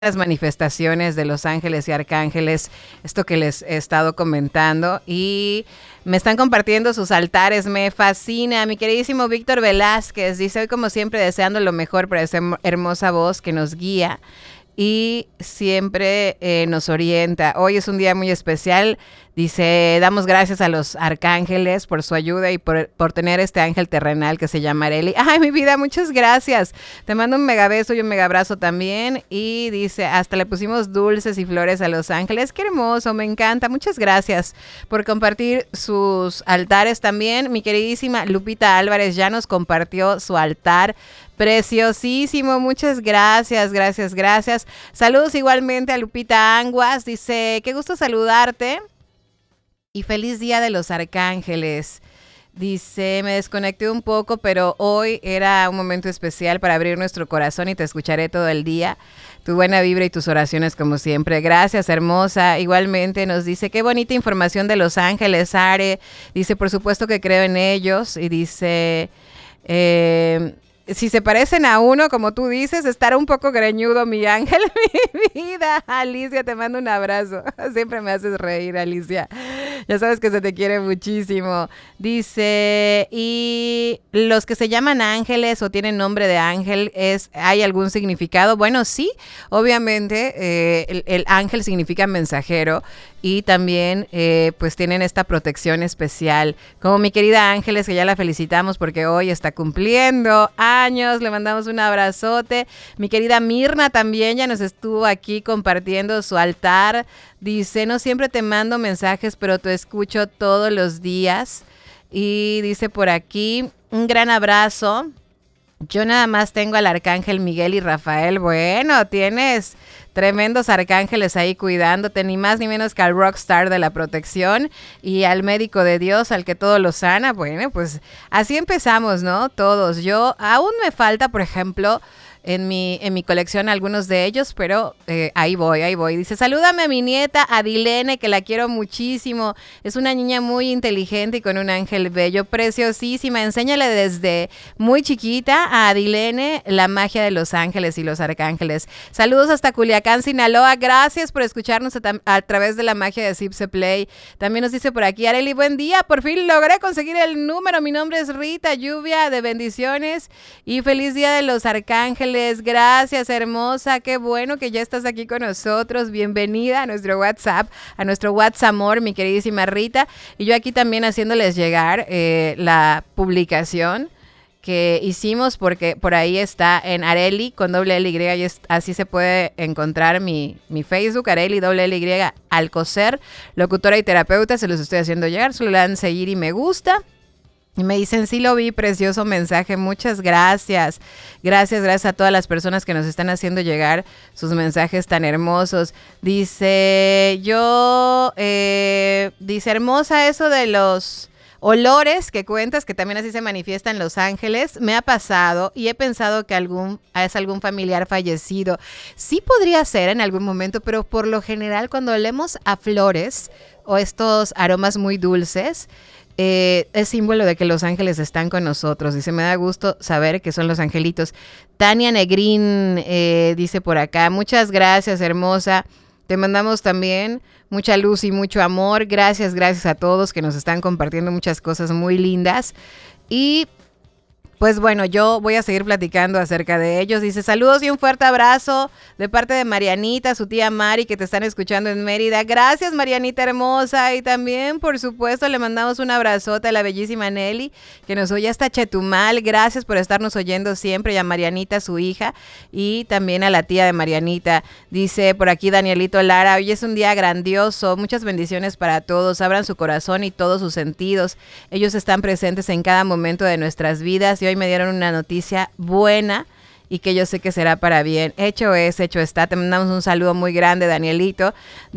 las manifestaciones de los ángeles y arcángeles, esto que les he estado comentando, y me están compartiendo sus altares, me fascina. Mi queridísimo Víctor Velázquez dice: hoy como siempre deseando lo mejor para esa hermosa voz que nos guía y siempre nos orienta. Hoy es un día muy especial. Dice: damos gracias a los arcángeles por su ayuda y por tener este ángel terrenal que se llama Areli. Ay, mi vida, muchas gracias. Te mando un mega beso y un mega abrazo también. Y dice: hasta le pusimos dulces y flores a los ángeles. Qué hermoso, me encanta. Muchas gracias por compartir sus altares también. Mi queridísima Lupita Álvarez ya nos compartió su altar. Preciosísimo, muchas gracias, gracias. Saludos igualmente a Lupita Anguas. Dice: qué gusto saludarte. Y feliz día de los arcángeles. Dice: me desconecté un poco, pero hoy era un momento especial para abrir nuestro corazón y te escucharé todo el día. Tu buena vibra y tus oraciones como siempre. Gracias, hermosa. Igualmente nos dice: qué bonita información de los ángeles, Are. Dice: por supuesto que creo en ellos. Y dice: si se parecen a uno, como tú dices, estará un poco greñudo mi ángel, mi vida. Alicia, te mando un abrazo. Siempre me haces reír, Alicia. Ya sabes que se te quiere muchísimo. Dice: y los que se llaman ángeles o tienen nombre de ángel, ¿hay algún significado? Bueno, sí, obviamente el ángel significa mensajero y también pues tienen esta protección especial. Como mi querida Ángeles, que ya la felicitamos porque hoy está cumpliendo años, le mandamos un abrazote. Mi querida Mirna también ya nos estuvo aquí compartiendo su altar. Dice: no siempre te mando mensajes, pero te escucho todos los días. Y dice por aquí: un gran abrazo. Yo nada más tengo al arcángel Miguel y Rafael. Bueno, tienes tremendos arcángeles ahí cuidándote, ni más ni menos que al rockstar de la protección y al médico de Dios, al que todo lo sana. Bueno, pues así empezamos, ¿no? Todos. Yo aún me falta, por ejemplo, en mi colección algunos de ellos, pero ahí voy. Dice: salúdame a mi nieta Adilene, que la quiero muchísimo. Es una niña muy inteligente y con un ángel bello, preciosísima. Enséñale desde muy chiquita a Adilene la magia de los ángeles y los arcángeles. Saludos hasta Culiacán, Sinaloa. Gracias por escucharnos a través de la magia de Zipse Play. También nos dice por aquí: Areli, buen día. Por fin logré conseguir el número. Mi nombre es Rita. Lluvia de bendiciones y feliz día de los arcángeles. Gracias, hermosa. Qué bueno que ya estás aquí con nosotros. Bienvenida a nuestro WhatsApp, a nuestro WhatsApp, mi queridísima Rita. Y yo aquí también haciéndoles llegar la publicación que hicimos, porque por ahí está en Areli con doble L Y, y así se puede encontrar mi Facebook, Areli doble L Y Alcocer, locutora y terapeuta. Se los estoy haciendo llegar, solo le dan seguir y me gusta. Y me dicen: sí lo vi, precioso mensaje, muchas gracias. Gracias a todas las personas que nos están haciendo llegar sus mensajes tan hermosos. Dice: dice: hermosa eso de los olores que cuentas, que también así se manifiestan los ángeles. Me ha pasado y he pensado que es algún familiar fallecido. Sí podría ser en algún momento, pero por lo general cuando olemos a flores o estos aromas muy dulces, es símbolo de que los ángeles están con nosotros. Dice: me da gusto saber que son los angelitos. Tania Negrín dice por acá: muchas gracias, hermosa. Te mandamos también mucha luz y mucho amor. Gracias a todos que nos están compartiendo muchas cosas muy lindas. Y pues bueno, yo voy a seguir platicando acerca de ellos. Dice: saludos y un fuerte abrazo de parte de Marianita, su tía Mari, que te están escuchando en Mérida. Gracias, Marianita hermosa. Y también, por supuesto, le mandamos un abrazote a la bellísima Nelly, que nos oye hasta Chetumal. Gracias por estarnos oyendo siempre. Y a Marianita, su hija, y también a la tía de Marianita. Dice por aquí Danielito Lara: hoy es un día grandioso. Muchas bendiciones para todos. Abran su corazón y todos sus sentidos. Ellos están presentes en cada momento de nuestras vidas. Y hoy me dieron una noticia buena y que yo sé que será para bien. Hecho es, hecho está. Te mandamos un saludo muy grande, Danielito.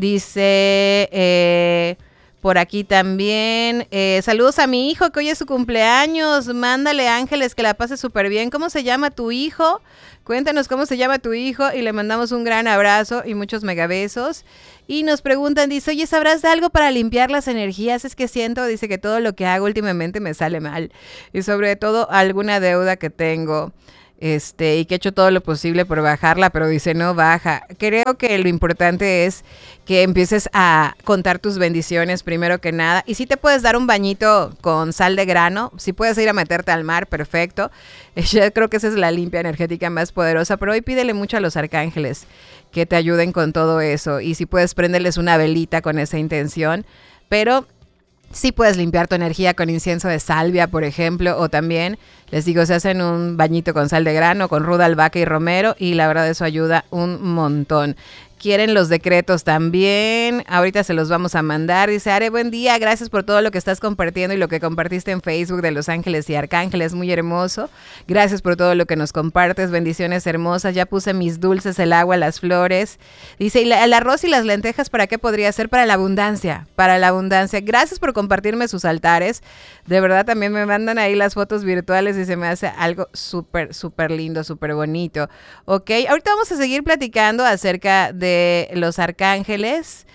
Dice por aquí también: saludos a mi hijo que hoy es su cumpleaños. Mándale ángeles que la pase súper bien. ¿Cómo se llama tu hijo? Cuéntanos cómo se llama tu hijo y le mandamos un gran abrazo y muchos megabesos. Y nos preguntan, dice: oye, ¿sabrás de algo para limpiar las energías? Es que siento, dice, que todo lo que hago últimamente me sale mal. Y sobre todo alguna deuda que tengo. y que he hecho todo lo posible por bajarla, pero dice no baja. Creo que lo importante es que empieces a contar tus bendiciones primero que nada. Y si te puedes dar un bañito con sal de grano, si puedes ir a meterte al mar, perfecto. Yo creo que esa es la limpia energética más poderosa, pero hoy pídele mucho a los arcángeles que te ayuden con todo eso. Y si puedes prenderles una velita con esa intención, pero sí puedes limpiar tu energía con incienso de salvia, por ejemplo, o también, les digo, se hacen un bañito con sal de grano, con ruda, albahaca y romero, y la verdad eso ayuda un montón. Quieren los decretos también, ahorita se los vamos a mandar. Dice Are, buen día, gracias por todo lo que estás compartiendo y lo que compartiste en Facebook de Los Ángeles y Arcángeles, muy hermoso. Gracias por todo lo que nos compartes, bendiciones hermosas. Ya puse mis dulces, el agua, las flores. Dice, ¿y el arroz y las lentejas para qué podría ser? Para la abundancia, para la abundancia. Gracias por compartirme sus altares. De verdad también me mandan ahí las fotos virtuales y se me hace algo súper, súper lindo, súper bonito. Ok, ahorita vamos a seguir platicando acerca de los arcángeles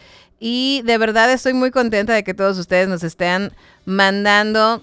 y de verdad estoy muy contenta de que todos ustedes nos estén mandando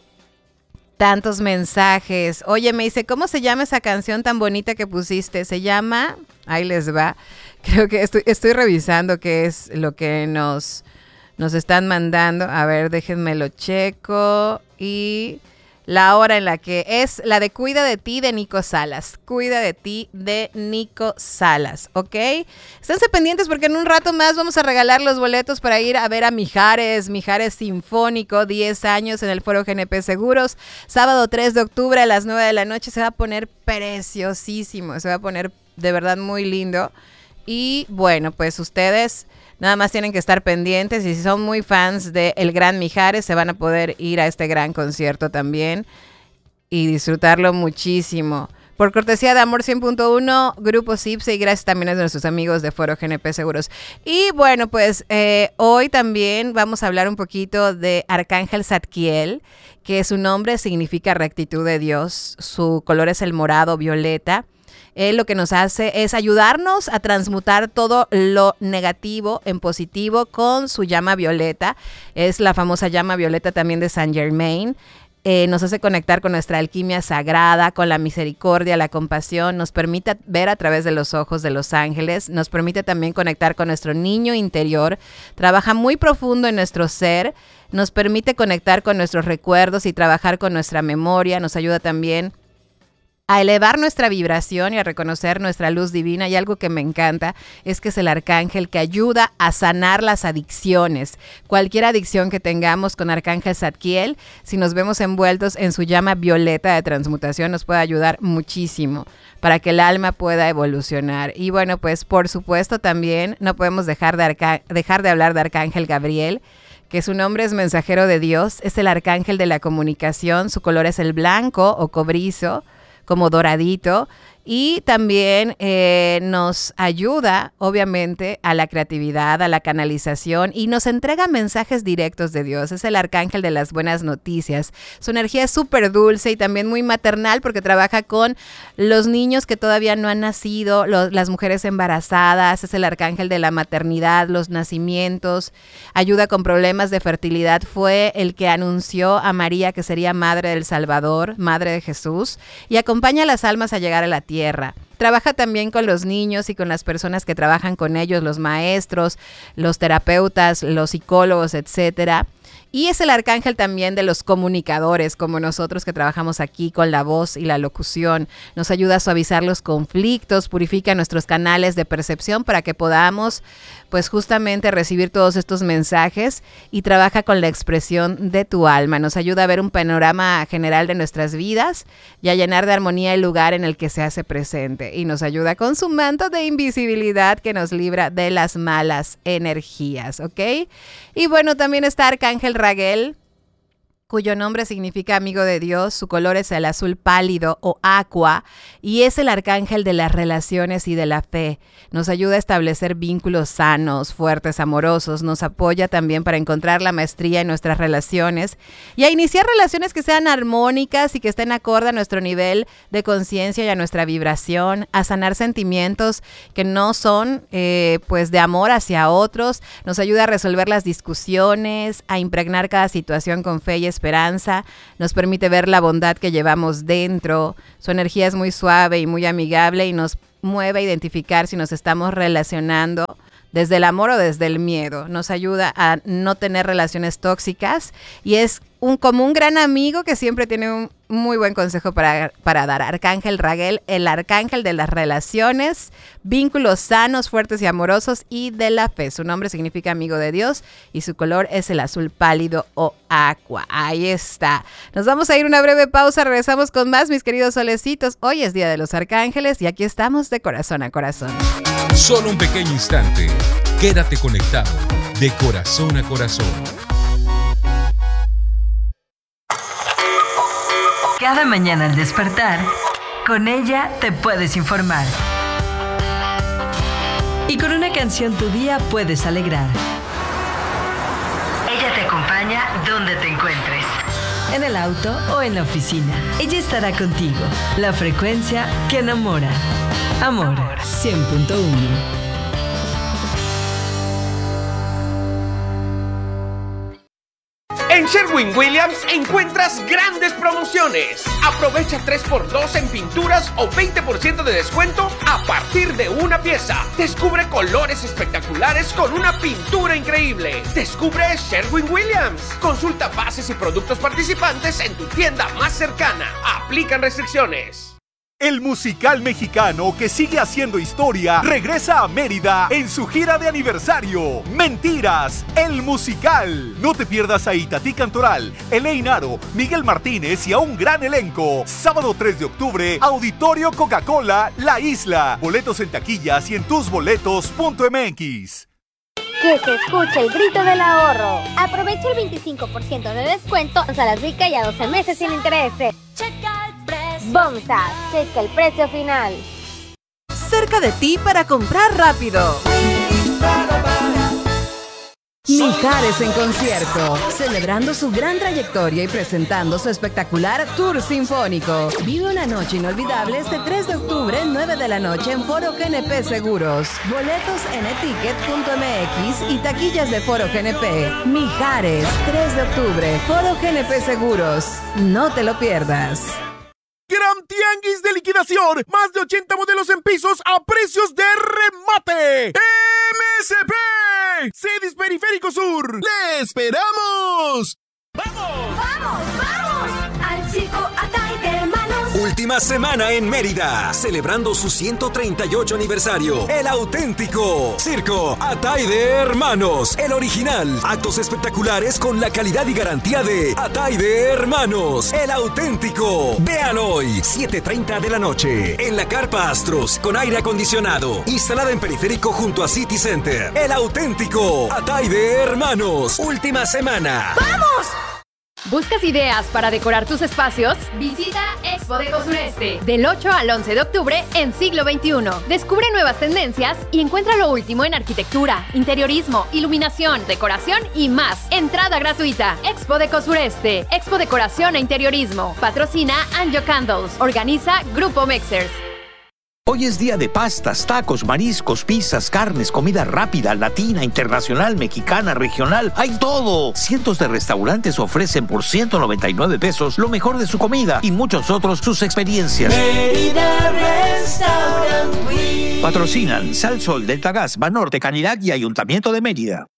tantos mensajes. Oye, me dice, ¿cómo se llama esa canción tan bonita que pusiste? Se llama, ahí les va, creo que estoy revisando qué es lo que nos están mandando. A ver, déjenme lo checo. Y la hora en la que es la de Cuida de ti de Nico Salas. Cuida de ti de Nico Salas, ¿ok? Esténse pendientes porque en un rato más vamos a regalar los boletos para ir a ver a Mijares Sinfónico, 10 años en el Foro GNP Seguros. Sábado 3 de octubre a las 9 de la noche. Se va a poner preciosísimo, se va a poner de verdad muy lindo. Y bueno, pues ustedes nada más tienen que estar pendientes y si son muy fans de El Gran Mijares se van a poder ir a este gran concierto también y disfrutarlo muchísimo. Por cortesía de Amor 100.1, Grupo Cipse y gracias también a nuestros amigos de Foro GNP Seguros. Y bueno, pues hoy también vamos a hablar un poquito de Arcángel Zadkiel, que su nombre significa rectitud de Dios. Su color es el morado violeta. Él lo que nos hace es ayudarnos a transmutar todo lo negativo en positivo con su llama violeta. Es la famosa llama violeta también de Saint Germain. Nos hace conectar con nuestra alquimia sagrada, con la misericordia, la compasión. Nos permite ver a través de los ojos de los ángeles. Nos permite también conectar con nuestro niño interior. Trabaja muy profundo en nuestro ser. Nos permite conectar con nuestros recuerdos y trabajar con nuestra memoria. Nos ayuda también a elevar nuestra vibración y a reconocer nuestra luz divina. Y algo que me encanta es que es el arcángel que ayuda a sanar las adicciones. Cualquier adicción que tengamos con Arcángel Zadkiel, si nos vemos envueltos en su llama violeta de transmutación, nos puede ayudar muchísimo para que el alma pueda evolucionar. Y bueno, pues por supuesto también no podemos dejar de hablar de Arcángel Gabriel, que su nombre es mensajero de Dios, es el arcángel de la comunicación, su color es el blanco o cobrizo, como doradito, y también nos ayuda, obviamente, a la creatividad, a la canalización y nos entrega mensajes directos de Dios. Es el arcángel de las buenas noticias. Su energía es súper dulce y también muy maternal porque trabaja con los niños que todavía no han nacido, las mujeres embarazadas. Es el arcángel de la maternidad, los nacimientos. Ayuda con problemas de fertilidad. Fue el que anunció a María que sería madre del Salvador, madre de Jesús, y acompaña a las almas a llegar a la tierra. Trabaja también con los niños y con las personas que trabajan con ellos, los maestros, los terapeutas, los psicólogos, etcétera. Y es el arcángel también de los comunicadores, como nosotros que trabajamos aquí con la voz y la locución. Nos ayuda a suavizar los conflictos, purifica nuestros canales de percepción para que podamos, pues justamente recibir todos estos mensajes y trabaja con la expresión de tu alma. Nos ayuda a ver un panorama general de nuestras vidas y a llenar de armonía el lugar en el que se hace presente. Y nos ayuda con su manto de invisibilidad que nos libra de las malas energías, ¿ok? Y bueno, también está Arcángel Raguel, cuyo nombre significa amigo de Dios. Su color es el azul pálido o aqua y es el arcángel de las relaciones y de la fe. Nos ayuda a establecer vínculos sanos, fuertes, amorosos. Nos apoya también para encontrar la maestría en nuestras relaciones y a iniciar relaciones que sean armónicas y que estén acorde a nuestro nivel de conciencia y a nuestra vibración, a sanar sentimientos que no son pues de amor hacia otros. Nos ayuda a resolver las discusiones, a impregnar cada situación con fe y esperanza, nos permite ver la bondad que llevamos dentro. Su energía es muy suave y muy amigable y nos mueve a identificar si nos estamos relacionando desde el amor o desde el miedo. Nos ayuda a no tener relaciones tóxicas y es como un gran amigo que siempre tiene un muy buen consejo para dar. Arcángel Raguel, el arcángel de las relaciones, vínculos sanos, fuertes y amorosos y de la fe. Su nombre significa amigo de Dios y su color es el azul pálido o aqua. Ahí está. Nos vamos a ir a una breve pausa. Regresamos con más, mis queridos solecitos. Hoy es Día de los Arcángeles y aquí estamos de corazón a corazón. Solo un pequeño instante. Quédate conectado de corazón a corazón. Cada mañana al despertar, con ella te puedes informar. Y con una canción tu día puedes alegrar. Ella te acompaña donde te encuentres. En el auto o en la oficina. Ella estará contigo. La frecuencia que enamora. Amor 100.1. En Sherwin-Williams encuentras grandes promociones. Aprovecha 3x2 en pinturas o 20% de descuento a partir de una pieza. Descubre colores espectaculares con una pintura increíble. Descubre Sherwin-Williams. Consulta bases y productos participantes en tu tienda más cercana. Aplican restricciones. El musical mexicano que sigue haciendo historia regresa a Mérida en su gira de aniversario. Mentiras, el musical. No te pierdas a Itatí Cantoral, Elaine Aro, Miguel Martínez y a un gran elenco. Sábado 3 de octubre, Auditorio Coca-Cola, La Isla. Boletos en taquillas y en tusboletos.mx. Que se escuche el grito del ahorro. Aprovecha el 25% de descuento a la rica y a 12 meses sin intereses. Bomsa, checa el precio final. Cerca de ti para comprar rápido. Mijares en concierto, celebrando su gran trayectoria y presentando su espectacular tour sinfónico. Vive una noche inolvidable este 3 de octubre, 9 de la noche en Foro GNP Seguros. Boletos en eticket.mx y taquillas de Foro GNP. Mijares, 3 de octubre, Foro GNP Seguros. No te lo pierdas. Gran tianguis de liquidación. Más de 80 modelos en pisos a precios de remate. MSP. Cedis Periférico Sur. ¡Le esperamos! ¡Vamos! ¡Vamos! ¡Vamos! Al circo Atay de Hermanos. Última semana en Mérida, celebrando su 138 aniversario. El auténtico Circo Atay de Hermanos, el original. Actos espectaculares con la calidad y garantía de Atay de Hermanos, el auténtico. Vean hoy, 7:30 de la noche, en la Carpa Astros, con aire acondicionado, instalada en Periférico junto a City Center. El auténtico Atay de Hermanos, última semana. ¡Vamos! ¿Buscas ideas para decorar tus espacios? Visita Expo Deco Sureste del 8 al 11 de octubre en Siglo XXI. Descubre nuevas tendencias y encuentra lo último en arquitectura, interiorismo, iluminación, decoración y más. Entrada gratuita. Expo Deco Sureste. Expo Decoración e Interiorismo. Patrocina Anjo Candles. Organiza Grupo Mexers. Hoy es día de pastas, tacos, mariscos, pizzas, carnes, comida rápida, latina, internacional, mexicana, regional. ¡Hay todo! Cientos de restaurantes ofrecen por 199 pesos lo mejor de su comida y muchos otros sus experiencias. Mérida Restaurant Week. Patrocinan Sal Sol, Delta Gas, Banorte, Canidad y Ayuntamiento de Mérida.